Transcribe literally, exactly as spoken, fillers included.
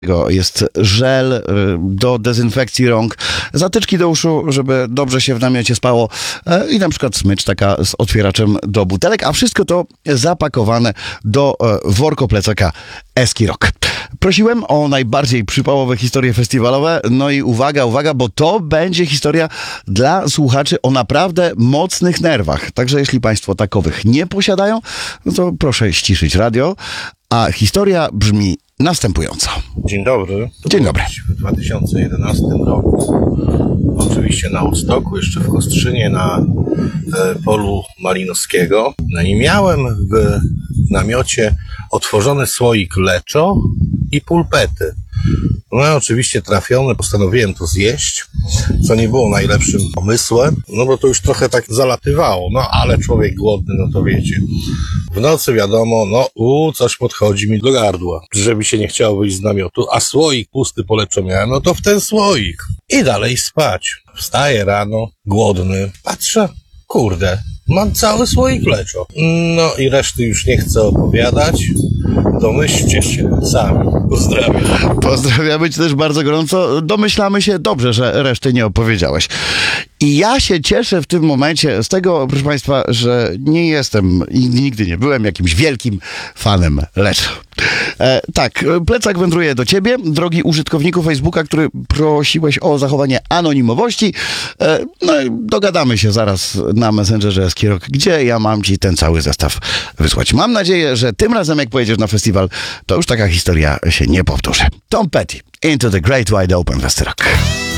Jest żel do dezynfekcji rąk, zatyczki do uszu, żeby dobrze się w namiocie spało i na przykład smycz taka z otwieraczem do butelek, a wszystko to zapakowane do workoplecaka Eskirok. Prosiłem o najbardziej przypałowe historie festiwalowe, no i uwaga, uwaga, bo to będzie historia dla słuchaczy o naprawdę mocnych nerwach. Także jeśli Państwo takowych nie posiadają, no to proszę ściszyć radio, a historia brzmi następująco. Dzień dobry. Dzień dobry. W dwa tysiące jedenastym roku, oczywiście na Woodstocku, jeszcze w Kostrzynie, na e, polu Malinowskiego. No i miałem w namiocie otworzony słoik leczo i pulpety. No oczywiście trafione, postanowiłem to zjeść, co nie było najlepszym pomysłem, no bo to już trochę tak zalatywało, no ale człowiek głodny, no to wiecie. W nocy wiadomo, no u, coś podchodzi mi do gardła, żeby się nie chciało wyjść z namiotu, a słoik pusty po leczo miałem, no to w ten słoik. I dalej spać. Wstaję rano, głodny, patrzę, kurde, mam cały słoik leczo. No i reszty już nie chcę opowiadać. Domyślcie się sami. Pozdrawiam. Pozdrawiamy Cię też bardzo gorąco. Domyślamy się dobrze, że reszty nie opowiedziałeś. I ja się cieszę w tym momencie z tego, proszę Państwa, że nie jestem i nigdy nie byłem jakimś wielkim fanem leczo. E, tak, plecak wędruje do Ciebie, drogi użytkowniku Facebooka, który prosiłeś o zachowanie anonimowości. E, no i dogadamy się zaraz na Messengerze Eskirok, gdzie ja mam Ci ten cały zestaw wysłać. Mam nadzieję, że tym razem, jak pojedziesz na festiwal, to już taka historia się nie powtórzy. Tom Petty, Into the Great Wide Open West Rock.